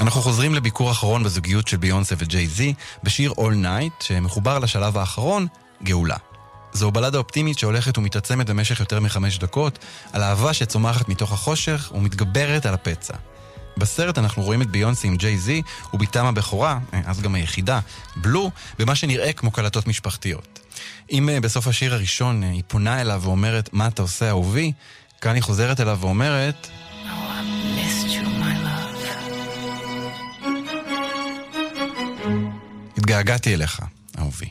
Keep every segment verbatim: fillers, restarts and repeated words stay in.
אנחנו חוזרים לביקור אחרון בזוגיות של ביונסה וג'יי-זי בשיר All Night, שמחובר לשלב האחרון, גאולה. זו בלדה אופטימית שהולכת ומתעצמת במשך יותר מחמש דקות, על אהבה שצומחת מתוך החושך ומתגברת על הפצע. בסרט אנחנו רואים את ביונסה עם ג'יי-זי וביתם הבכורה, אז גם היחידה, בלו, במה שנראה כמו קלטות משפחתיות. אם בסוף השיר הראשון היא פונה אליו ואומרת, מה אתה עושה אהובי? כאן היא חוזרת אליו ואומרת, התגעגעתי אליך, אהובי.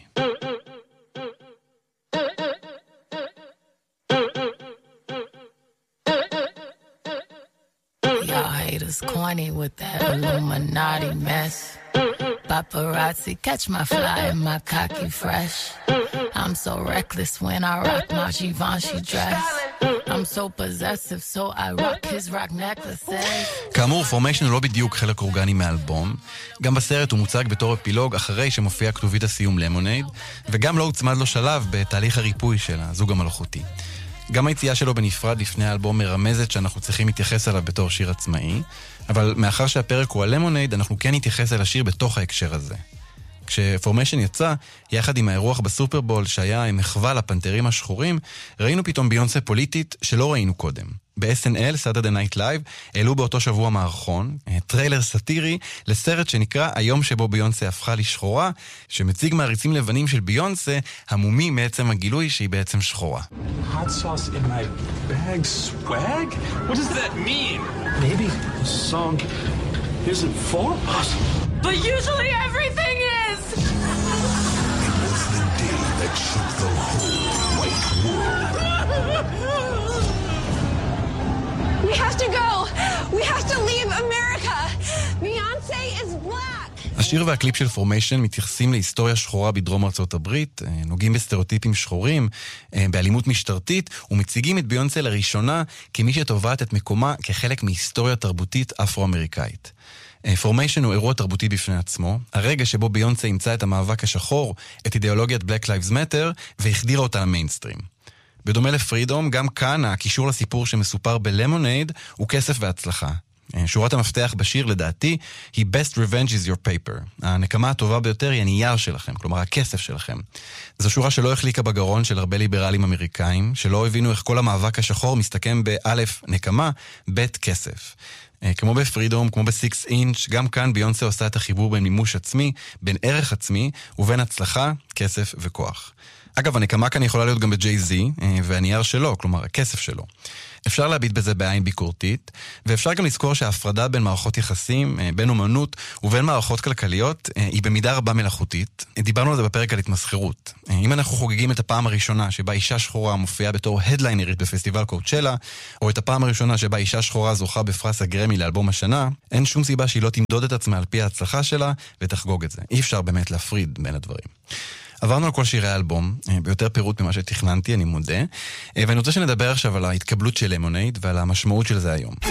Y'all haters corny with that Illuminati mess. Paparazzi catch my fly and my cocky fresh. I'm so reckless when I rock my Givenchy dress. I'm so possessive so I rock his rock necklaces. כאמור, פורמיישן הוא לא בדיוק חלק אורגני מהאלבום. גם בסרט הוא מוצג בתור אפילוג אחרי שמופיע כתובית הסיום למונייד, וגם לא הוצמד לו שלב בתהליך הריפוי של הזוג המלאכותי. גם היציאה שלו בנפרד לפני האלבום מרמזת שאנחנו צריכים להתייחס אליו בתור שיר עצמאי, אבל מאחר שהפרק הוא הלמונייד, אנחנו כן נתייחס אל השיר בתוך ההקשר הזה. כשפורמיישן יצא, יחד עם האירוח בסופרבול שהיה עם מחווה לפנתרים השחורים, ראינו פתאום ביונסה פוליטית שלא ראינו קודם. ב-אס אן אל, Saturday Night Live, העלו באותו שבוע מערכון, טריילר סאטירי לסרט שנקרא היום שבו ביונסה הפכה לשחורה, שמציג מעריצים לבנים של ביונסה, המומים מעצם הגילוי שהיא בעצם שחורה. Hot sauce in my bag swag? What does that mean? Maybe the song isn't for us. But usually everything is! It was the day that shook the whole white world. We have to go! We have to leave America! Beyonce is black! השיר והקליפ של פורמיישן מתייחסים להיסטוריה שחורה בדרום ארצות הברית, נוגעים בסטריאוטיפים שחורים, באלימות משטרתית, ומציגים את ביונסה לראשונה כמי שתובעת את מקומה כחלק מהיסטוריה תרבותית אפרו-אמריקאית. פורמיישן הוא אירוע תרבותי בפני עצמו, הרגע שבו ביונסה ימצא את המאבק השחור, את אידיאולוגיית Black Lives Matter, והחדירה אותה למיינסטרים. בדומה לפרידום, גם כאן הקישור לסיפור שמסופר בלמונייד הוא כסף והצלחה. שורת המפתח בשיר לדעתי היא Best Revenge is your paper. הנקמה הטובה ביותר היא הנייר שלכם, כלומר הכסף שלכם. זו שורה שלא החליקה בגרון של הרבה ליברלים אמריקאים, שלא הבינו איך כל המאבק השחור מסתכם באלף נקמה, בית כסף. כמו בפרידום, כמו בסיקס אינץ', גם כאן ביונסה עושה את החיבור בין מימוש עצמי, בין ערך עצמי ובין הצלחה, כסף וכוח. אגב, הנקמה כאן יכולה להיות גם בג'יי-זי, והנייר שלו, כלומר הכסף שלו. אפשר להביט בזה בעין ביקורתית, ואפשר גם לזכור שההפרדה בין מערכות יחסים, בין אומנות ובין מערכות כלכליות, היא במידה רבה מלאכותית. דיברנו על זה בפרק על התמסחרות. אם אנחנו חוגגים את הפעם הראשונה שבה אישה שחורה מופיעה בתור הדליינרית בפסטיבל קואוצ'לה, או את הפעם הראשונה שבה אישה שחורה זוכה בפרס הגרמי לאלבום השנה, אין שום סיבה שהיא לא תמדוד את עצמה על פי ההצלחה שלה ותחגוג את זה. אי אפשר באמת להפריד בין הדברים. עברנו על כל שירי האלבום, ביותר פירוט ממה שתכננתי, אני מודה, ואני רוצה שנדבר עכשיו על ההתקבלות של למונייד ועל המשמעות של זה היום.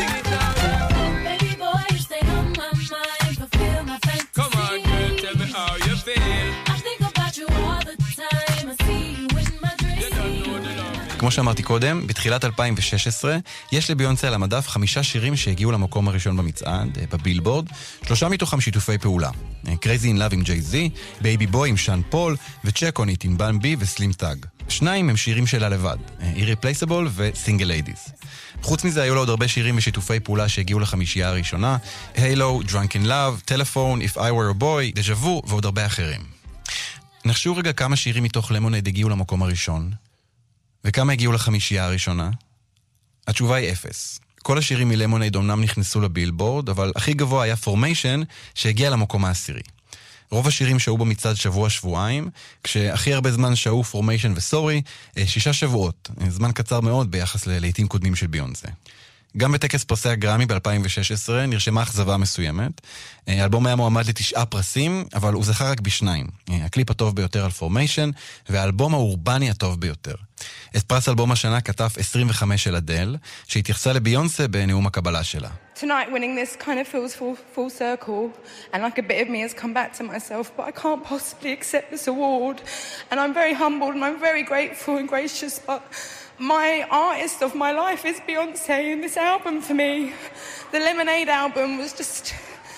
כמו שאמרתי קודם, בתחילת אלפיים ושש עשרה יש לביונסה על המדף חמישה שירים שהגיעו למקום הראשון במצעד, בבילבורד, שלושה מתוכם שיתופי פעולה. Crazy in Love עם ג'יי-זי, Baby Boy עם שאן פול, ו-Check on It עם בן בי וסלים טאג. שניים הם שירים שלה לבד, Irreplaceable ו-Single Ladies. חוץ מזה היו לה עוד הרבה שירים ושיתופי פעולה שהגיעו לחמישייה הראשונה, Halo, Drunk in Love, Telephone, If I Were a Boy, Deja Vu ועוד הרבה אחרים. נחשו רגע כמה שירים מתוך למונייד הגיעו למקום הראשון. וכמה הגיעו לחמישייה הראשונה? התשובה היא אפס. כל השירים מלמונייד אומנם נכנסו לבילבורד, אבל הכי גבוה היה פורמיישן שהגיע למקום העשירי. רוב השירים שהו במצעד שבוע-שבועיים, כשהכי הרבה זמן שהו פורמיישן וסורי, שישה שבועות, זמן קצר מאוד ביחס ללעיתים קודמים של ביונסה. גם בטקס פרסי הגרמי ב-אלפיים ושש עשרה נרשמה אכזבה מסוימת. האלבום היה מועמד לתשעה פרסים, אבל הוא זכה רק בשניים. הקליפ הטוב ביותר על פורמיישן, והאלבום האורבני הטוב ביותר. את פרס אלבום השנה כתב עשרים וחמש של אדל, שהתייחסה לביונסה בנאום הקבלה שלה. Tonight winning this kind of feels full, full circle, and like a bit of me has come back to myself, but I can't possibly accept this award. And I'm very humbled and I'm very grateful and gracious, but my artist of my life is Beyonce, and this album for me, the Lemonade album, was just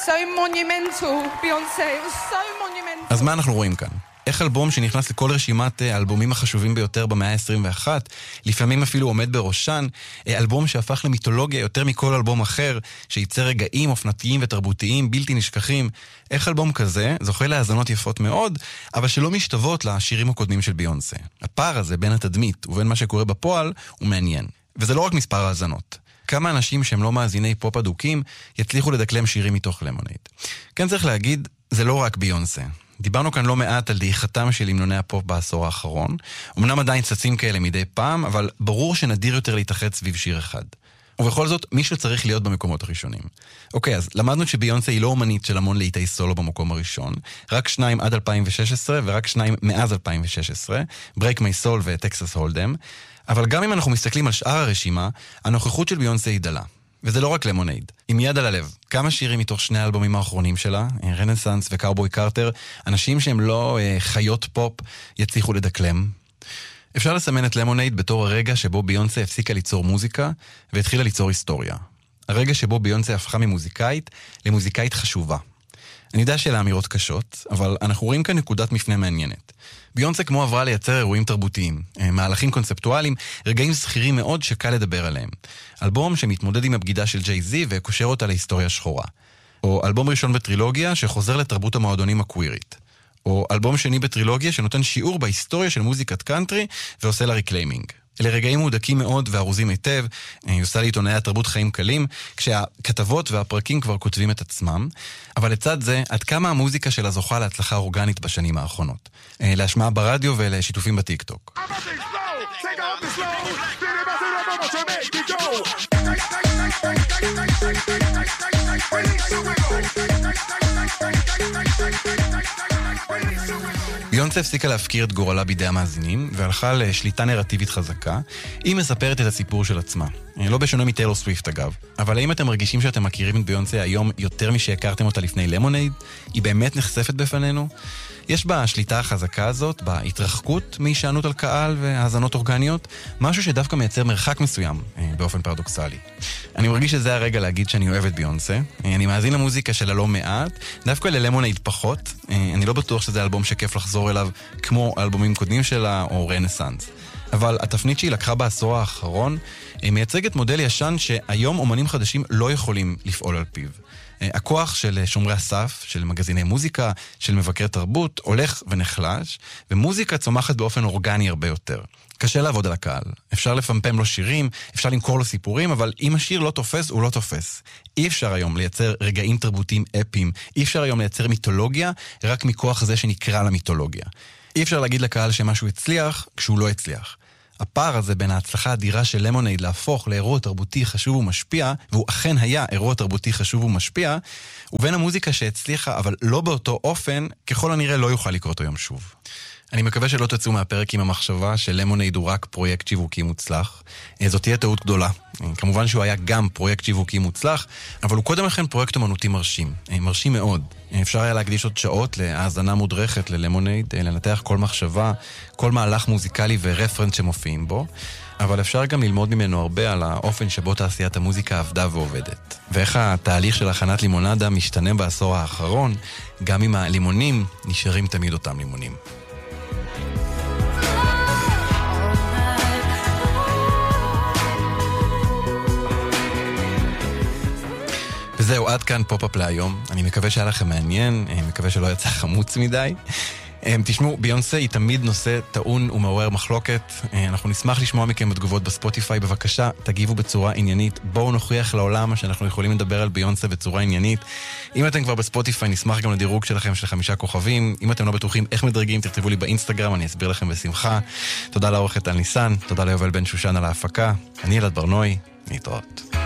so monumental, Beyoncé. It was so monumental. אז מה אנחנו רואים כאן? איך אלבום שנכנס לכל רשימת האלבומים החשובים ביותר במאה ה-עשרים ואחת, לפעמים אפילו עומד בראשן, אלבום שהפך למיתולוגיה יותר מכל אלבום אחר, שייצר רגעים אופנתיים ותרבותיים בלתי נשכחים. איך אלבום כזה זוכה להאזנות יפות מאוד, אבל שלא משתוות לשירים הקודמים של ביונסה. הפער הזה בין התדמית ובין מה שקורה בפועל הוא מעניין. וזה לא רק מספר האזנות. כמה אנשים שהם לא מאזיני פופ אדוקים יצליחו לדקלם שירים מתוך למונייד. כן צריך להגיד, זה לא רק ביונסה. דיברנו כאן לא מעט על דעיכתם של המנוני הפופ בעשור האחרון. אמנם עדיין צצים כאלה מדי פעם, אבל ברור שנדיר יותר להתאחד סביב שיר אחד. ובכל זאת, מישהו צריך להיות במקומות הראשונים. אוקיי, אז למדנו שביונסה היא לא אומנית של המון לעיתי סולו במקום הראשון. רק שניים עד אלפיים ושש עשרה, ורק שניים מאז אלפיים ושש עשרה, Break My Soul וטקסס הולדם. אבל גם אם אנחנו מסתכלים על שאר הרשימה, הנוכחות של ביונסה היא דלה. וזה לא רק למונייד. עם יד על הלב, כמה שירים מתוך שני האלבומים האחרונים שלה, רנסנס וקאובוי קארטר, אנשים שהם לא אה, חיות פופ, יצליחו לדקלם. אפשר לסמן את למונייד בתור הרגע שבו ביונסה הפסיקה ליצור מוזיקה, והתחילה ליצור היסטוריה. הרגע שבו ביונסה הפכה ממוזיקאית למוזיקאית חשובה. אני יודע שאלה אמירות קשות, אבל אנחנו רואים כאן נקודת מפנה מעניינת. ביונסה כמו עברה לייצר אירועים תרבותיים, מהלכים קונספטואליים, רגעים זכירים מאוד שקל לדבר עליהם. אלבום שמתמודד עם הבגידה של ג'יי-זי וקושר אותה להיסטוריה שחורה. או אלבום ראשון בטרילוגיה שחוזר לתרבות המועדונים הקווירית. או אלבום שני בטרילוגיה שנותן שיעור בהיסטוריה של מוזיקת קאנטרי ועושה לה ריקליימינג. אלה רגעים מודקים מאוד וארוזים היטב, היא עושה לעיתונאי התרבות חיים קלים, כשהכתבות והפרקים כבר כותבים את עצמם, אבל לצד זה, עד כמה המוזיקה שלה זוכה להצלחה אורגנית בשנים האחרונות. להשמעה ברדיו ולשיתופים בטיקטוק. ביונסה הפסיקה להפקיר את גורלה בידי המאזינים, והלכה לשליטה נרטיבית חזקה. היא מספרת את הסיפור של עצמה. לא בשונה מטיילור סוויפט אגב. אבל האם אתם מרגישים שאתם מכירים את ביונסה היום יותר משהכרתם אותה לפני למונייד? היא באמת נחשפת בפנינו? יש בה השליטה החזקה הזאת, בהתרחקות מהישענות על קהל והאזנות אורגניות, משהו שדווקא מייצר מרחק מסוים, באופן פרדוקסלי. אני מרגיש שזה הרגע להגיד שאני אוהב את ביונסה. אני מאזין למוזיקה שלה לא מעט, דווקא ללמונייד פחות. אני לא בטוח שזה אלבום שכיף לחזור אליו כמו אלבומים קודמים שלה או רנסנס. אבל התפנית שהיא לקחה בעשור האחרון מייצגת מודל ישן שהיום אומנים חדשים לא יכולים לפעול על פיו. הכוח של שומרי הסף, של מגזיני מוזיקה, של מבקרי תרבות, הולך ונחלש, ומוזיקה צומחת באופן אורגני הרבה יותר. קשה לעבוד על הקהל. אפשר לפמפם לו שירים, אפשר למכור לו סיפורים, אבל אם השיר לא תופס, הוא לא תופס. אי אפשר היום לייצר רגעים תרבותיים אפיים, אי אפשר היום לייצר מיתולוגיה, רק מכוח זה שנקרא למיתולוגיה. אי אפשר להגיד לקהל שמשהו הצליח, כשהוא לא הצליח. הפער הזה בין ההצלחה האדירה של למונייד להפוך לאירוע תרבותי חשוב ומשפיע, והוא אכן היה אירוע תרבותי חשוב ומשפיע, ובין המוזיקה שהצליחה, אבל לא באותו אופן, ככל הנראה לא יוכל לקרות היום שוב. אני מקווה שלא תצאו מהפרק עם המחשבה שלמונייד הוא רק פרויקט שיווקי מוצלח. זאת תהיה טעות גדולה. כמובן שהוא היה גם פרויקט שיווקי מוצלח, אבל הוא קודם לכן פרויקט אמנותי מרשים. מרשים מאוד. אפשר היה להקדיש עוד שעות להאזנה מודרכת ללמונייד, לנתח כל מחשבה, כל מהלך מוזיקלי ורפרנס שמופיעים בו, אבל אפשר גם ללמוד ממנו הרבה על האופן שבו תעשיית המוזיקה עבדה ועובדת. ואיך התהליך של הכנת לימונדה משתנה בעשור האחרון, גם אם הלימונים נשארים תמיד אותם לימונים. וזהו, עד כאן פופ-אפ להיום. אני מקווה שהיה לכם מעניין, אני מקווה שלא יצא חמוץ מדי. תשמעו, ביונסה היא תמיד נושא טעון ומעורר מחלוקת. אנחנו נשמח לשמוע מכם בתגובות בספוטיפיי. בבקשה, תגיבו בצורה עניינית. בואו נוכיח לעולם שאנחנו יכולים לדבר על ביונסה בצורה עניינית. אם אתם כבר בספוטיפיי, נשמח גם לדירוג שלכם של חמישה כוכבים. אם אתם לא בטוחים איך מדרגים, תכתבו לי באינסטגרם, אני אסביר לכם בשמחה. תודה לעורכת על ניסן, תודה ליובל בן שושן על ההפקה. אני אלעד ברנועי, להתראות.